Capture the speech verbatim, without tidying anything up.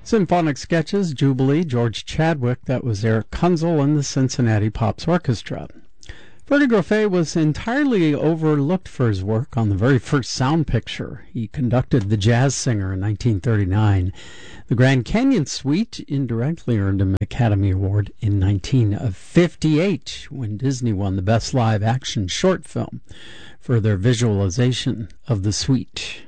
Symphonic Sketches, Jubilee, George Chadwick, that was Eric Kunzel and the Cincinnati Pops Orchestra. Freddie Grofé was entirely overlooked for his work on the very first sound picture. He conducted The Jazz Singer in nineteen thirty-nine. The Grand Canyon Suite indirectly earned him an Academy Award in nineteen fifty-eight when Disney won the Best Live Action Short Film for their visualization of the suite.